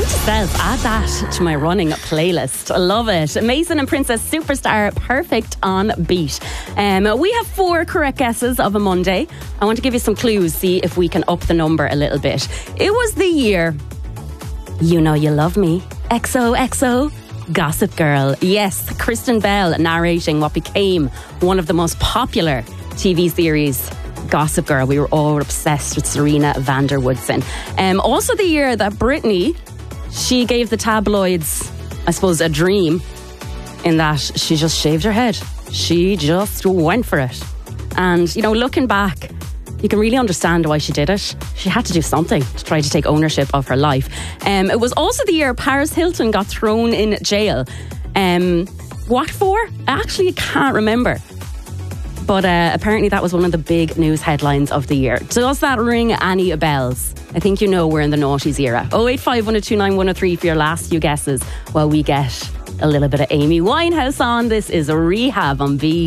yourself, add that to my running playlist. I love it. Mason and Princess Superstar, Perfect on Beat. We have 4 correct guesses of a Monday. I want to give you some clues, see if we can up the number a little bit. It was the year You Know You Love Me, XOXO, Gossip Girl. Yes, Kristen Bell narrating what became one of the most popular TV series, Gossip Girl. We were all obsessed with Serena van der Woodsen. Also the year that Britney, she gave the tabloids, I suppose, a dream in that she just shaved her head. She just went for it. And, you know, looking back, you can really understand why she did it. She had to do something to try to take ownership of her life. It was also the year Paris Hilton got thrown in jail. What for? I actually can't remember. But apparently that was one of the big news headlines of the year. Does that ring any bells? I think you know we're in the noughties era. 085 1029 103 for your last few guesses while we get a little bit of Amy Winehouse on. This is Rehab on B.